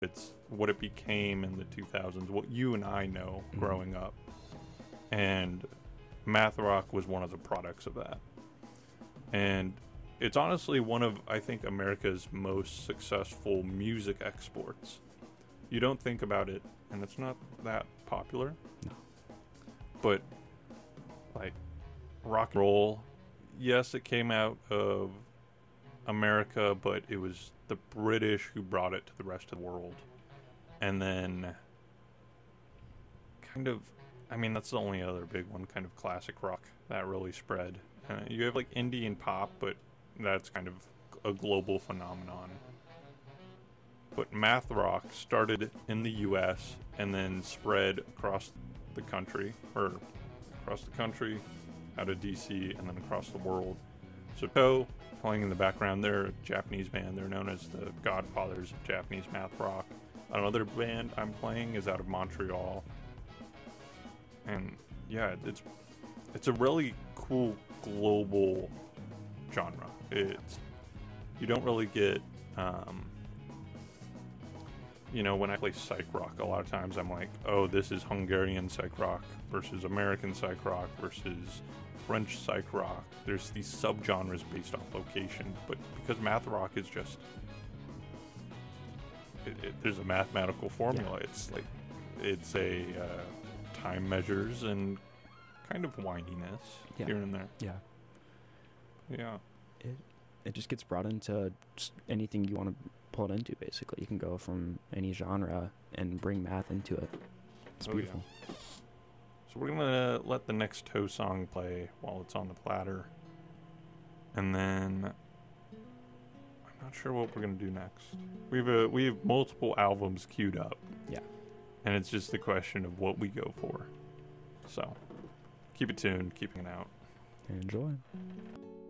It's what it became in the 2000s, what you and I know growing up. And math rock was one of the products of that. And it's honestly one of, I think, America's most successful music exports. You don't think about it, and it's not that popular. No. But, like, rock and roll, yes, it came out of America, but it was the British who brought it to the rest of the world. And then, kind of, I mean, that's the only other big one, kind of classic rock that really spread. You have, like, indie and pop, but that's kind of a global phenomenon. But math rock started in the US and then spread across the country, out of DC, and then across the world. So Toe, playing in the background, they're a Japanese band. They're known as the godfathers of Japanese math rock. Another band I'm playing is out of Montreal. And yeah, it's a really cool global genre. You don't really get, when I play psych rock, a lot of times I'm like, oh, this is Hungarian psych rock versus American psych rock versus French psych rock. There's these subgenres based off location, but because math rock is just, there's a mathematical formula. Yeah. It's a time measures and kind of whininess here and there. Yeah. Yeah. It just gets brought into just anything you want to pull it into, basically. You can go from any genre and bring math into it. It's beautiful. Yeah. So we're going to let the next Toe song play while it's on the platter. And then I'm not sure what we're going to do next. We have multiple albums queued up. Yeah. And it's just the question of what we go for. So keep it tuned, keeping it out. Enjoy.